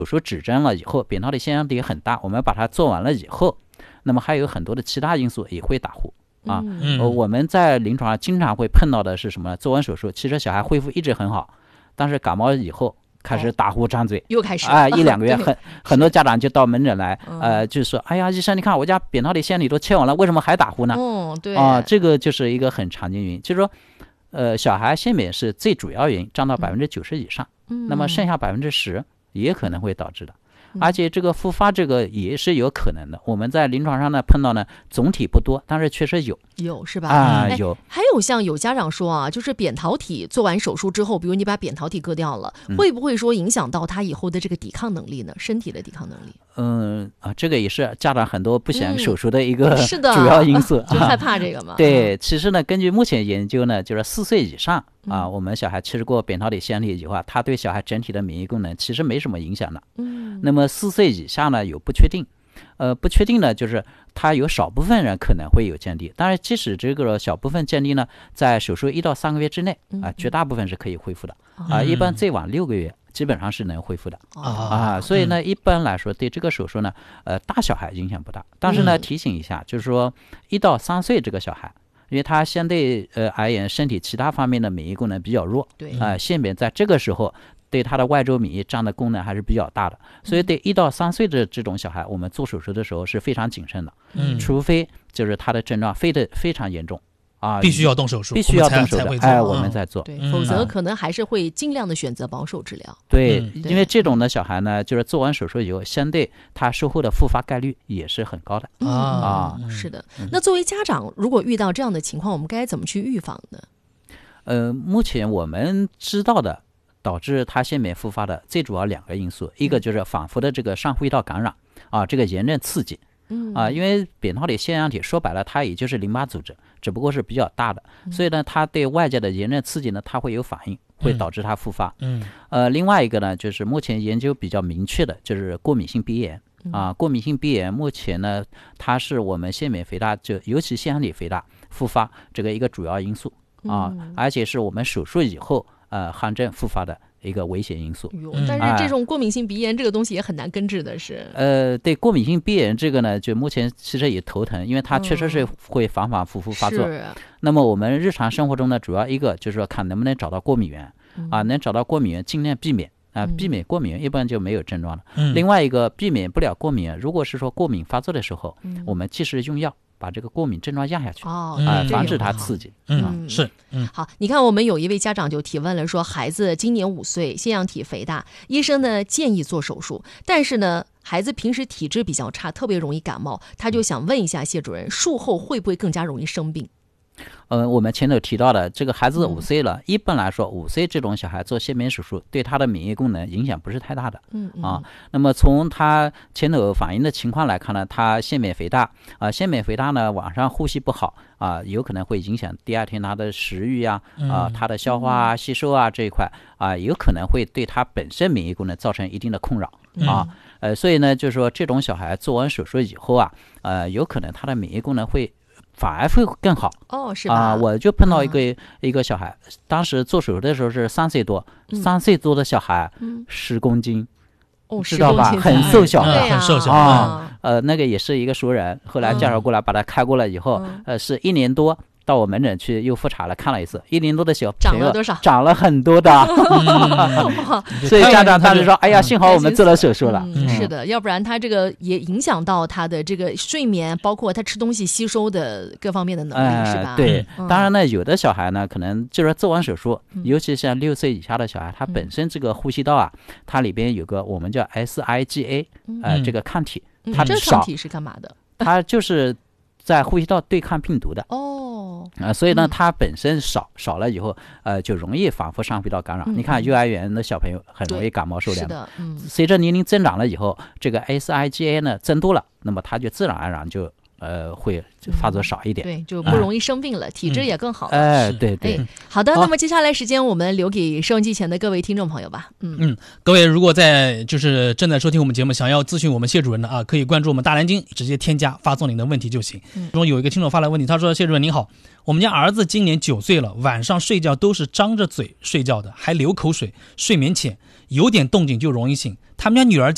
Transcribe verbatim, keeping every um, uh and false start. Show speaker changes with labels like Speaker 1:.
Speaker 1: 手术指针了以后，扁桃体腺样体很大，我们把它做完了以后，那么还有很多的其他因素也会打呼啊。
Speaker 2: 嗯
Speaker 1: 呃、我们在临床上经常会碰到的是什么呢？做完手术，其实小孩恢复一直很好，但是感冒以后开始打呼张嘴，哦、
Speaker 2: 又开始
Speaker 1: 啊、呃，一两个月很很多家长就到门诊来，呃，就说，哎呀，医生，你看我家扁桃体腺里都切完了，为什么还打呼呢？
Speaker 2: 哦，对
Speaker 1: 啊、呃，这个就是一个很常见原因，就是说，呃，小孩腺扁是最主要原因，占到百分之九十以上，嗯、那么剩下百分之十也可能会导致的。而且这个复发这个也是有可能的，我们在临床上呢碰到呢总体不多，但是确实有
Speaker 2: 有是吧？
Speaker 1: 啊、呃，有。
Speaker 2: 还有像有家长说啊，就是扁桃体做完手术之后，比如你把扁桃体割掉了，
Speaker 1: 嗯、
Speaker 2: 会不会说影响到他以后的这个抵抗能力呢？身体的抵抗能力？
Speaker 1: 嗯啊，这个也是家长很多不想手术的一个主要因素，
Speaker 2: 嗯、就害怕这个嘛。
Speaker 1: 对，其实呢，根据目前研究呢，就是四岁以上啊，嗯、我们小孩吃过扁桃体腺样体以后，他对小孩整体的免疫功能其实没什么影响的。嗯，那么四岁以下呢有不确定，呃，不确定呢就是他有少部分人可能会有降低，当然即使这个小部分降低呢，在手术一到三个月之内啊，绝大部分是可以恢复的啊，一般最晚六个月。基本上是能恢复的、哦、啊，所以呢，一般来说对这个手术呢，呃，大小孩影响不大。但是呢，提醒一下，就是说一到三岁这个小孩，因为他相对呃而言，身体其他方面的免疫功能比较弱，
Speaker 2: 对
Speaker 1: 啊，腺扁在这个时候对他的外周免疫占的功能还是比较大的，所以对一到三岁的这种小孩，我们做手术的时候是非常谨慎的，嗯，除非就是他的症状非的非常严重。啊，
Speaker 3: 必须要动手术，
Speaker 1: 必须要动手术，哎，我们在做，
Speaker 2: 对，否则可能还是会尽量的选择保守治疗。
Speaker 1: 对，因为这种的小孩呢，就是做完手术以后，相对他术后的复发概率也是很高的
Speaker 2: 啊。是的，那作为家长，如果遇到这样的情况，我们该怎么去预防呢？
Speaker 1: 呃，目前我们知道的导致他腺扁复发的最主要两个因素，一个就是反复的这个上呼吸道感染啊，这个炎症刺激。嗯啊，因为扁桃体腺样体说白了，它也就是淋巴组织，只不过是比较大的，所以呢，它对外界的炎症刺激呢，它会有反应，会导致它复发。嗯，呃，另外一个呢，就是目前研究比较明确的，就是过敏性鼻炎啊，过敏性鼻炎目前呢，它是我们腺扁肥大，就尤其腺样体肥大复发这个一个主要因素啊，而且是我们手术以后呃汗症复发的一个危险因素。
Speaker 2: 但是这种过敏性鼻炎这个东西也很难根治的是。
Speaker 1: 呃，对，过敏性鼻炎这个呢，就目前其实也头疼，因为它确实是会反反复复发作。嗯、那么我们日常生活中呢，主要一个就是说看能不能找到过敏源、嗯、啊，能找到过敏源尽量避免啊，避免过敏源一般就没有症状了。嗯、另外一个避免不了过敏源，如果是说过敏发作的时候，嗯、我们及时用药。把这个过敏症状压下去，
Speaker 2: 哦，
Speaker 1: 啊、呃，防止它刺激。
Speaker 3: 嗯，是，嗯，
Speaker 2: 好，你看，我们有一位家长就提问了，说孩子今年五岁，腺样体肥大，医生呢建议做手术，但是呢，孩子平时体质比较差，特别容易感冒，他就想问一下谢主任，术后会不会更加容易生病？
Speaker 1: 呃，我们前头提到的这个孩子五岁了，嗯、一般来说五岁这种小孩做腺扁手术，对他的免疫功能影响不是太大的。嗯嗯啊，那么从他前头反映的情况来看呢，他腺扁肥大啊，腺扁肥大呢，晚上呼吸不好啊，有可能会影响第二天他的食欲啊啊，他的消化啊、吸收啊这一块啊，有可能会对他本身免疫功能造成一定的困扰啊。嗯、呃，所以呢，就是说这种小孩做完手术以后啊，呃，有可能他的免疫功能会。反而会更好
Speaker 2: 哦，是吧？
Speaker 1: 啊，我就碰到一个、嗯、一个小孩，当时做手术的时候是三岁多，嗯、三岁多的小孩，十、嗯、公斤，
Speaker 2: 哦，
Speaker 1: 知道吧？很瘦小的，
Speaker 3: 嗯、很瘦小
Speaker 1: 啊。呃，那个也是一个熟人，后来介绍过来，把他开过来以后，嗯、呃，是一年多。到我门诊去又复查了，看了一次，一年多的小朋友
Speaker 2: 长了多少？
Speaker 1: 长了很多的，嗯、所以家长当时说：“哎呀，幸好我们做了手术了。
Speaker 2: 嗯”是的，要不然他这个也影响到他的这个睡眠，包括他吃东西吸收的各方面的能力，呃、是吧？
Speaker 1: 对，嗯、当然呢，有的小孩呢，可能就是做完手术，嗯、尤其像六岁以下的小孩，他本身这个呼吸道啊，嗯、它里边有个我们叫 S I G A，嗯、呃，这个抗体，
Speaker 2: 嗯、
Speaker 1: 它
Speaker 2: 这抗体是干嘛的？
Speaker 1: 它就是在呼吸道对抗病毒的。
Speaker 2: 哦。
Speaker 1: 啊、呃，所以呢，它本身少少了以后，呃，就容易反复上呼吸道感染。嗯、你看，幼儿园的小朋友很容易感冒受凉的。嗯。随着年龄增长了以后，这个 S I G A 呢增多了，那么它就自然而然就呃会发作少一点、
Speaker 2: 嗯，对，就不容易生病了，嗯、体质也更好了。
Speaker 1: 哎、呃，对对。
Speaker 2: 哎，好的，那么接下来时间我们留给收音机前的各位听众朋友吧。嗯
Speaker 3: 嗯，各位如果在就是正在收听我们节目，想要咨询我们谢主任的啊，可以关注我们大蓝鲸，直接添加发送您的问题就行。嗯。中有一个听众发来问题，他说：“谢主任您好，我们家儿子今年九岁了，晚上睡觉都是张着嘴睡觉的，还流口水，睡眠浅，有点动静就容易醒。他们家女儿今